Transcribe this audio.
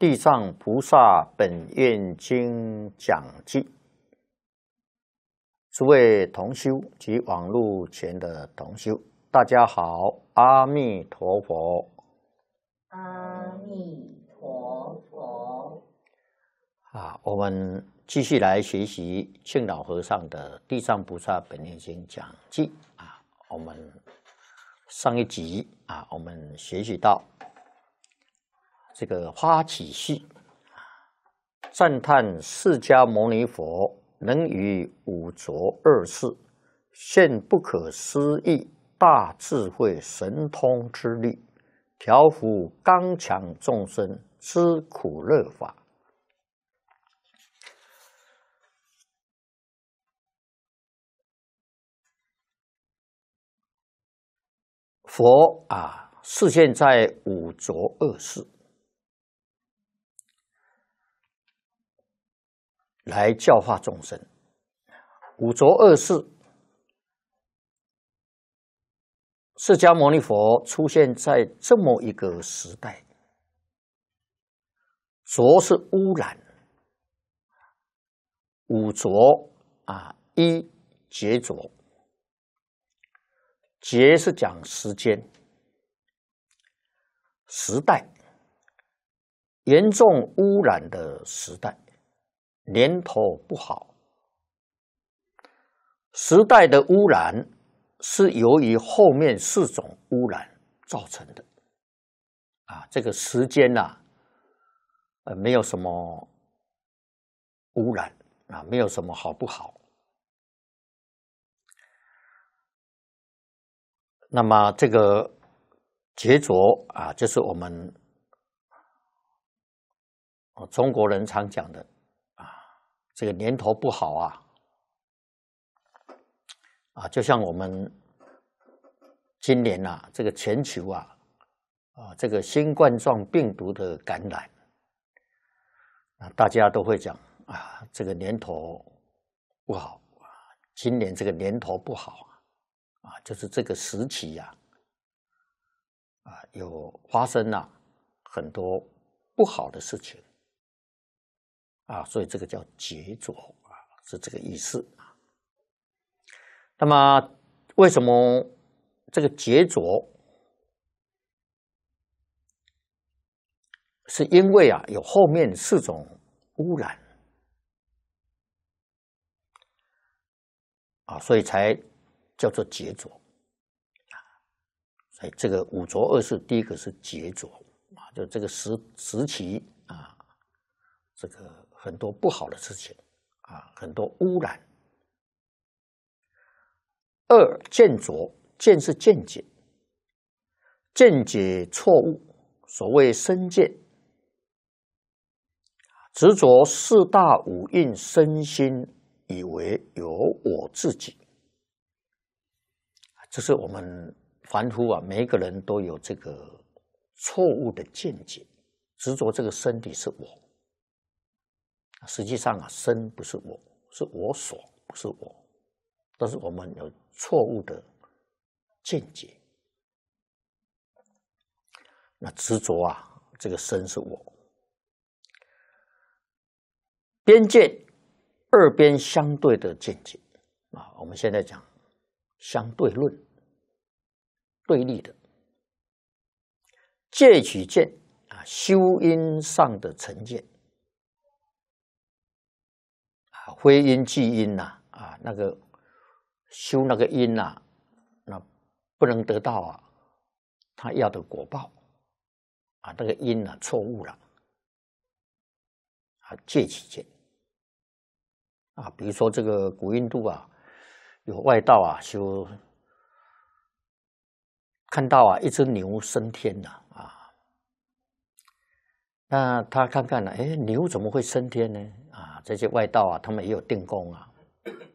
地藏菩萨本愿经讲记，诸位同修及网络前的同修，大家好，阿弥陀佛。 阿弥陀佛。 我们继续来学习庆老和尚的《地藏菩萨本愿经讲记》我们上一集我们学习到这个发起序，赞叹释迦牟尼佛能于五浊恶世现不可思议大智慧神通之力，调伏刚强众生之苦乐法。佛示现在五浊恶世，来教化众生。五浊恶世，释迦牟尼佛出现在这么一个时代。浊是污染，五浊一劫浊，劫是讲时间、时代，严重污染的时代，年头不好。时代的污染是由于后面四种污染造成的。这个时间没有什么污染没有什么好不好。那么这个劫浊就是我们中国人常讲的这个年头不好就像我们今年这个全球这个新冠状病毒的感染大家都会讲这个年头不好今年这个年头不好就是这个时期有发生很多不好的事情所以这个叫劫浊是这个意思。那么为什么这个劫浊？是因为有后面四种污染所以才叫做劫浊所以这个五浊恶世，第一个是劫浊就这个时期这个很多不好的事情很多污染。二见浊，见是见解，见解错误，所谓身见，执着四大五蕴身心，以为有我自己。这是我们凡夫每一个人都有这个错误的见解，执着这个身体是我。实际上身不是我，是我所，不是我。但是我们有错误的见解，那执着这个身是我。边见，二边相对的见解我们现在讲相对论，对立的。戒取见修因上的成见非因即因那个修那个因那不能得到他要的果报那个因错误了戒取见比如说这个古印度有外道修看到一只牛升天了那他看看牛怎么会升天呢这些外道他们也有定功